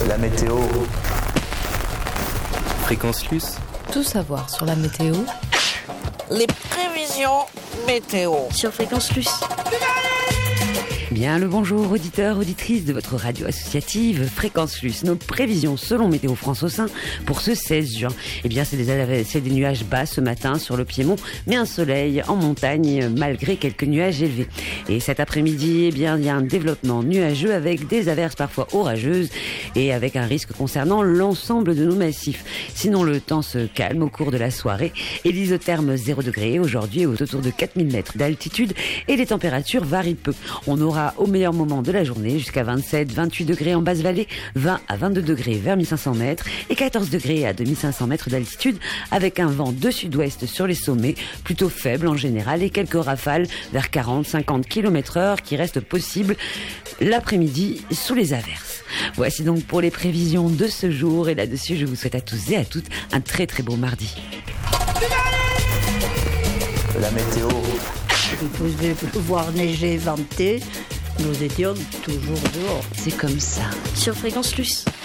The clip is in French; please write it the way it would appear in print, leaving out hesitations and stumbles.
La météo. Fréquence Luce. Tout savoir sur la météo. Les prévisions météo Sur Fréquence Luce. Bien le bonjour auditeurs, auditrices de votre radio associative Fréquence Luce. Nos prévisions selon Météo France au sein pour ce 16 juin. Eh bien c'est des nuages bas ce matin sur le Piémont, mais un soleil en montagne malgré quelques nuages élevés. Et cet après-midi, eh bien il y a un développement nuageux avec des averses parfois orageuses et avec un risque concernant l'ensemble de nos massifs. Sinon le temps se calme au cours de la soirée et l'isotherme 0 degré aujourd'hui est autour de 4000 mètres d'altitude et les températures varient peu. On aura au meilleur moment de la journée jusqu'à 27-28 degrés en basse vallée, 20 à 22 degrés vers 1500 mètres et 14 degrés à 2500 mètres d'altitude avec un vent de sud-ouest sur les sommets plutôt faible en général et quelques rafales vers 40-50 km/h qui restent possibles l'après-midi sous les averses. Voici donc pour les prévisions de ce jour et là-dessus je vous souhaite à tous et à toutes un très très beau mardi. La météo. Il pouvait pleuvoir, neiger, venter. Nous étions toujours dehors. C'est comme ça. Sur Fréquence Luce.